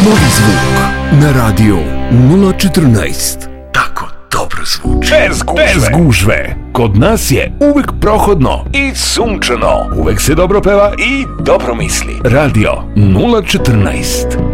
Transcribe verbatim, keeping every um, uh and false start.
Novi zvuk na radio nula četrnaest. Tako dobro zvuči. Bez gužve. Bez gužve. Kod nas je uvek prohodno i sunčano. Uvek se dobro peva i dobro misli. Radio nula četrnaest.